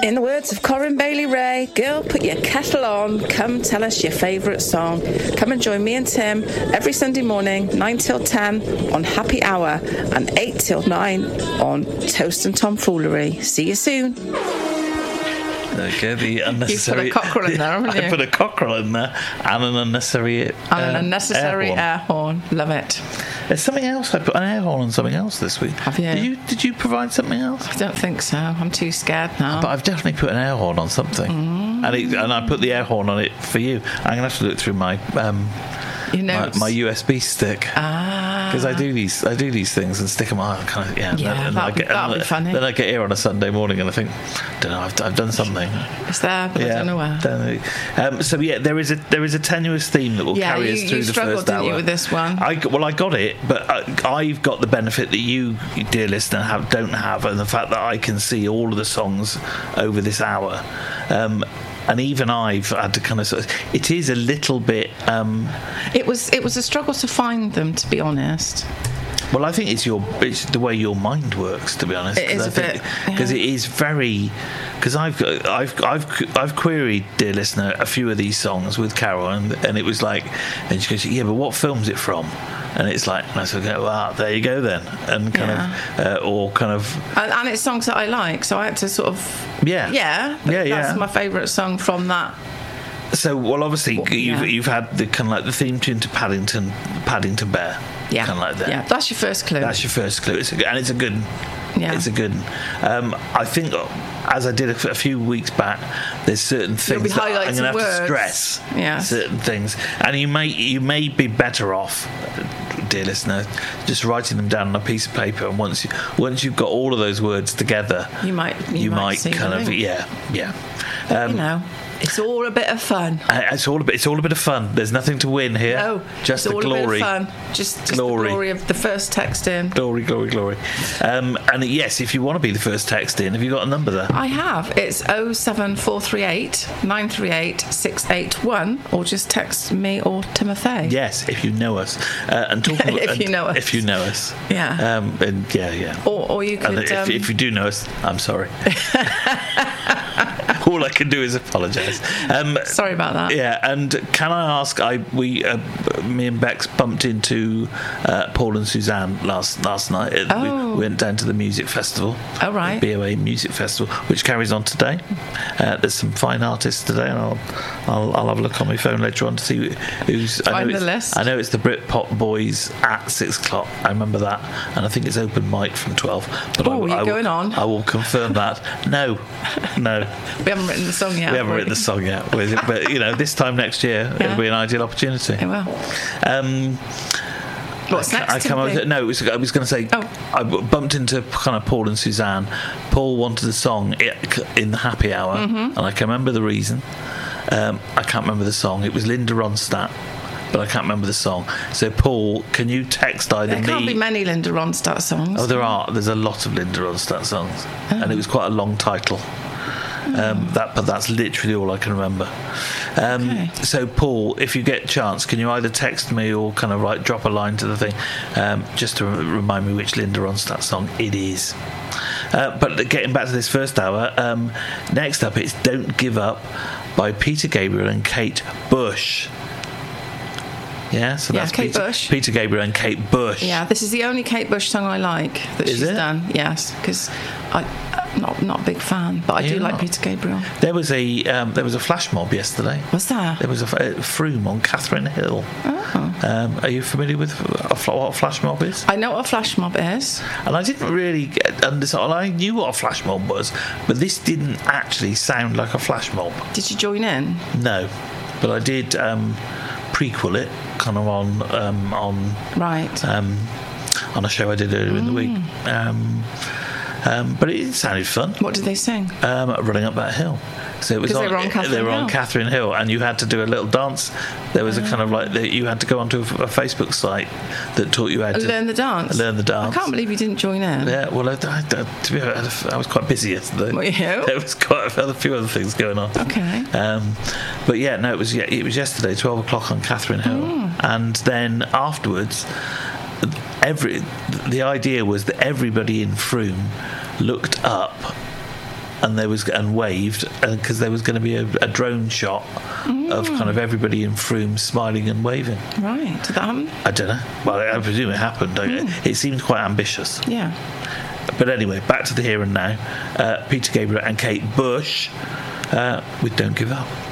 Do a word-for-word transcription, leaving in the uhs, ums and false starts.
In the words of Corinne Bailey Ray, girl, put your kettle on, come tell us your favourite song. Come and join me and Tim every Sunday morning, nine till ten on Happy Hour and eight till nine on Toast and Tomfoolery. See you soon. Okay, the unnecessary. You put a cockerel in there, haven't you? I put a cockerel in there and an unnecessary. And an uh, unnecessary air horn. air horn. Love it. There's something else. I put an air horn on something else this week. Have you? Did you? Did you provide something else? I don't think so. I'm too scared now. But I've definitely put an air horn on something, mm. and it, and I put the air horn on it for you. I'm gonna have to look through my. Um, You know, my, my U S B stick. Ah, because I do these, I do these things and stick them on. Kind of, yeah, yeah, and then, and that'd, I get, that'd and be funny. Then I get here on a Sunday morning and I think, I don't know, I've, I've done something. It's there, but yeah, I don't know where. Don't know. Um, so yeah, there is a there is a tenuous theme that will yeah, carry you, us through you the struggled, first didn't hour. You, with this one? I well, I got it, but I, I've got the benefit that you, dear listener, have don't have, and the fact that I can see all of the songs over this hour. Um, And even I've had to kind of sort of, it is a little bit. Um, it was it was a struggle to find them, to be honest. Well, I think it's your it's the way your mind works, to be honest. It is I a think, bit because yeah. it is very. Because I've I've I've I've queried, dear listener, a few of these songs with Carol, and and it was like, and she goes, yeah, but what film's it from? And it's like, and I said, well, there you go then, and kind yeah. of, uh, or kind of, and, and it's songs that I like, so I had to sort of, yeah, yeah, yeah, yeah. That's my favourite song from that. So, well, obviously, well, you've yeah. you've had the kind of like the theme tune to Paddington, Paddington Bear, yeah, kind of like that. Yeah, that's your first clue. That's your first clue, it's a, and it's a good. Yeah. It's a good um, I think, as I did a, a few weeks back, there's certain things that I'm going to have words. to stress. Yes. Certain things, and you may you may be better off, dear listener, just writing them down on a piece of paper. And once you once you've got all of those words together, you might you, you might, might kind of link. yeah yeah. But, um, you know. It's all a bit of fun. Uh, it's all a bit. It's all a bit of fun. There's nothing to win here. No, just it's the all glory. A bit of fun. Just, just glory. the glory of the first text in. Glory, glory, glory. Um, and yes, if you want to be the first text in, have you got a number there? I have. It's oh seven four three eight nine three eight six eight one, or just text me or Timothy. Yes, if you know us. Uh, and talk about, if you know us. If you know us. Yeah. Um, and yeah, yeah. Or, or you could. And if, um, if you do know us, I'm sorry. All I can do is apologise. Um, Sorry about that. Yeah, and can I ask? I we uh, me and Bex bumped into uh, Paul and Suzanne last last night. Oh. We went down to the music festival. Oh right. The B O A Music Festival, which carries on today. Uh, there's some fine artists today, and I'll, I'll I'll have a look on my phone later on to see who's. Find I know the it's, list. I know it's the Britpop Boys at six o'clock. I remember that, and I think it's open mic from twelve. But oh, I, are you I will, going on? I will confirm that. No, no. We haven't written the song yet. We haven't written the song yet, but you know, this time next year yeah. it'll be an ideal opportunity. It will. Um, What's I, next? I, come over, no, it was, I was going to say, oh. I bumped into kind of Paul and Suzanne. Paul wanted a song in the happy hour, mm-hmm. and I can remember the reason. Um, I can't remember the song. It was Linda Ronstadt, but I can't remember the song. So, Paul, can you text either there me... There can't be many Linda Ronstadt songs. Oh, there are. There's a lot of Linda Ronstadt songs, oh. and it was quite a long title. Um, that, but that's literally all I can remember. Um, okay. So, Paul, if you get a chance, can you either text me or kind of like drop a line to the thing, um, just to re- remind me which Linda Ronstadt song it is. Uh, but getting back to this first hour, um, next up it's "Don't Give Up" by Peter Gabriel and Kate Bush. Yeah, so yeah, that's Kate Peter, Bush. Peter Gabriel and Kate Bush. Yeah, this is the only Kate Bush song I like that is she's it? done. Yes, because I. Not not a big fan, but I You're do like not. Peter Gabriel. There was a um, there was a flash mob yesterday. What's that? There was a, a Froome on Catherine Hill. Oh. Um, are you familiar with a, what a flash mob is? I know what a flash mob is. And I didn't really get understand. I knew what a flash mob was, but this didn't actually sound like a flash mob. Did you join in? No, but I did um, prequel it, kind of on um, on right um, on a show I did earlier mm. in the week. Um, Um, but it sounded fun. What did they sing? Um, running up that hill. So it was on, they were on Catherine they were Hill. on Catherine Hill, and you had to do a little dance. There was a kind of like the, you had to go onto a, a Facebook site that taught you how to learn the dance. Learn the dance. I can't believe you didn't join in. Yeah, well, I, I, to be honest, I was quite busy yesterday. Were you? There was quite a few other things going on. Okay. Um, but yeah, no, it was yeah, it was yesterday, twelve o'clock on Catherine Hill, Mm. and then afterwards, every the idea was that everybody in Froome looked up and there was and waved because there was going to be a, a drone shot mm. of kind of everybody in Frome smiling and waving. Right, did that happen? I don't know. Well, I presume it happened. Mm. It? it seemed quite ambitious. Yeah. But anyway, back to the here and now. Uh, Peter Gabriel and Kate Bush uh, with "Don't Give Up."